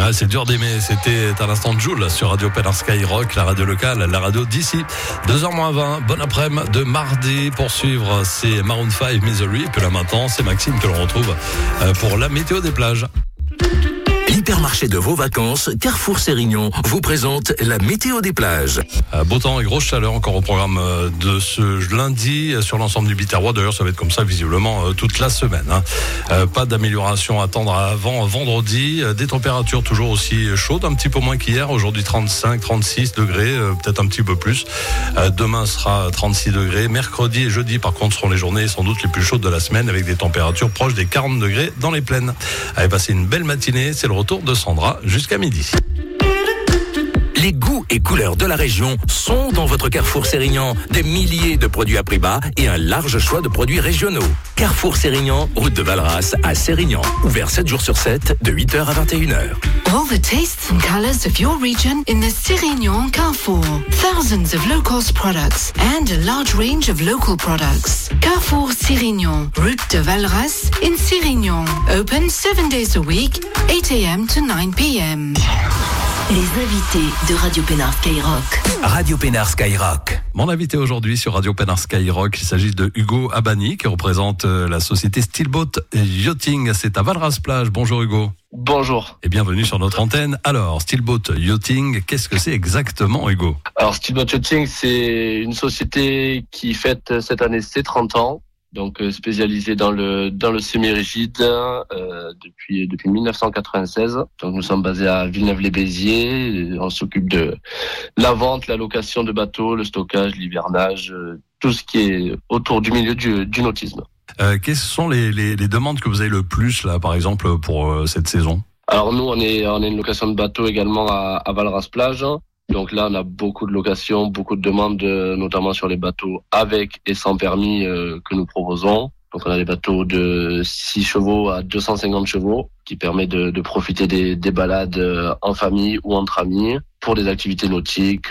Ah, c'est dur d'aimer, c'était à l'instant de Joule sur Radio Pénard Skyrock, la radio locale, la radio d'ici. 2h20, bon après-midi de mardi. Pour suivre, c'est Maroon 5 Misery. Et puis là maintenant, c'est Maxime que l'on retrouve pour la météo des plages. L'hypermarché de vos vacances, Carrefour Sérignon, vous présente la météo des plages. Beau temps et grosse chaleur encore au programme de ce lundi sur l'ensemble du Biterrois. D'ailleurs, ça va être comme ça visiblement toute la semaine. Pas d'amélioration à attendre avant vendredi. Des températures toujours aussi chaudes, un petit peu moins qu'hier. Aujourd'hui 35, 36 degrés, peut-être un petit peu plus. Demain sera 36 degrés. Mercredi et jeudi, par contre, seront les journées sans doute les plus chaudes de la semaine avec des températures proches des 40 degrés dans les plaines. Allez, passez une belle matinée. C'est le retour de Sandra jusqu'à midi. Les goûts et couleurs de la région sont dans votre Carrefour Sérignan. Des milliers de produits à prix bas et un large choix de produits régionaux. Carrefour Sérignan, route de Valras à Sérignan. Ouvert 7 jours sur 7, de 8h à 21h. All the tastes and colors of your region in the Sérignan Carrefour. Thousands of low-cost products and a large range of local products. Carrefour Sérignan, route de Valras in Sérignan. Open 7 days a week, 8 a.m. to 9 p.m. Les invités de Radio Pénard Skyrock. Radio Pénard Skyrock. Mon invité aujourd'hui sur Radio Pénard Skyrock, il s'agit de Hugo Abani qui représente la société Steelboat Yachting. C'est à Valras-Plage. Bonjour Hugo. Bonjour. Et bienvenue sur notre antenne. Alors, Steelboat Yachting, qu'est-ce que c'est exactement Hugo ? Alors Steelboat Yachting, c'est une société qui fête cette année ses 30 ans. Donc spécialisé dans le semi-rigide depuis 1996. Donc nous sommes basés à Villeneuve-les-Béziers. On s'occupe de la vente, la location de bateaux, le stockage, l'hivernage, tout ce qui est autour du milieu du nautisme. Quelles sont les demandes que vous avez le plus là, par exemple, pour cette saison ? Alors nous, on est une location de bateaux également à Valras-Plage. Donc là, on a beaucoup de locations, beaucoup de demandes, notamment sur les bateaux avec et sans permis que nous proposons. Donc on a des bateaux de 6 chevaux à 250 chevaux qui permettent de profiter des balades en famille ou entre amis pour des activités nautiques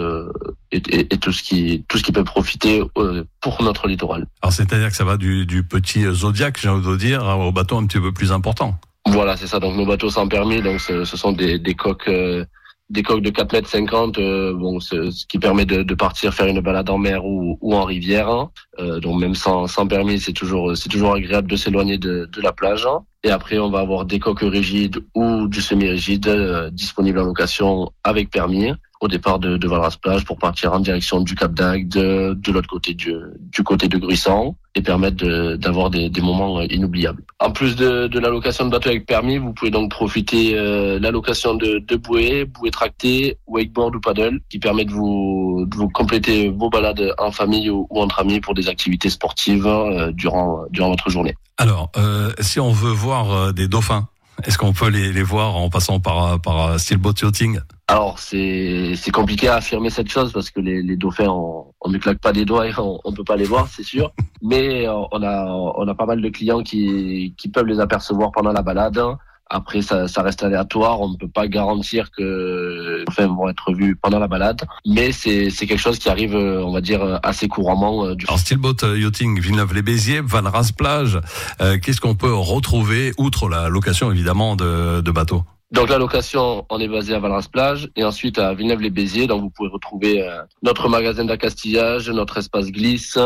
et tout ce qui peut profiter pour notre littoral. Alors c'est-à-dire que ça va du petit Zodiac, j'ai envie de dire, au bateau un petit peu plus important. Voilà, c'est ça. Donc nos bateaux sans permis, donc ce sont des coques... Des coques de 4,50 m, ce qui permet de partir faire une balade en mer ou en rivière. Donc même sans permis, c'est toujours agréable de s'éloigner de la plage. Et après, on va avoir des coques rigides ou du semi-rigide disponibles en location avec permis au départ de Valras-Plage pour partir en direction du Cap d'Agde, de l'autre côté du côté de Gruissant et permettre d'avoir des moments inoubliables. En plus de la location de bateau avec permis, vous pouvez donc profiter la location de bouées tractées, wakeboard ou paddle qui permet de vous compléter vos balades en famille ou entre amis pour des activités sportives durant votre journée. Alors, si on veut voir des dauphins, est-ce qu'on peut les voir en passant par Steelboat Yachting ? Alors c'est compliqué à affirmer cette chose parce que les dauphins on ne claque pas des doigts et on peut pas les voir, c'est sûr. Mais on a pas mal de clients qui peuvent les apercevoir pendant la balade. Après ça reste aléatoire, on ne peut pas garantir que les dauphins vont être vus pendant la balade, mais c'est quelque chose qui arrive, on va dire, assez couramment. Alors Steelboat Yachting, Villeneuve-les-Béziers, Valras-Plage, qu'est-ce qu'on peut retrouver outre la location évidemment de bateaux ? Donc la location, on est basé à Valras-Plage et ensuite à Villeneuve-les-Béziers. Donc vous pouvez retrouver notre magasin d'accastillage, notre espace glisse,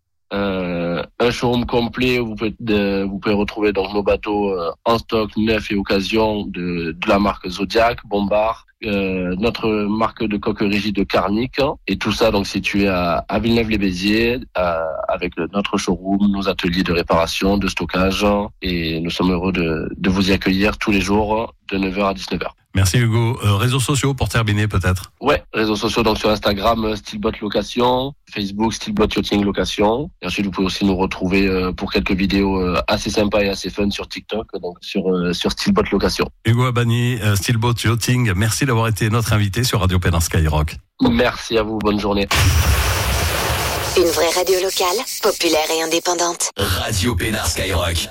un showroom complet où vous pouvez retrouver donc nos bateaux en stock, neufs et occasion de la marque Zodiac, Bombard, notre marque de coque rigide de Carnic et tout ça donc situé à Villeneuve-les-Béziers avec notre showroom, nos ateliers de réparation, de stockage et nous sommes heureux de vous y accueillir tous les jours de 9h à 19h. Merci Hugo. Réseaux sociaux pour terminer peut-être ? Ouais, réseaux sociaux donc sur Instagram Steelboat Location, Facebook Steelboat Yachting Location. Et ensuite vous pouvez aussi nous retrouver pour quelques vidéos assez sympas et assez fun sur TikTok, donc sur Steelboat Location. Hugo Abani, Steelboat Yachting, merci d'avoir été notre invité sur Radio Pénard Skyrock. Merci à vous, bonne journée. Une vraie radio locale, populaire et indépendante. Radio Pénard Skyrock.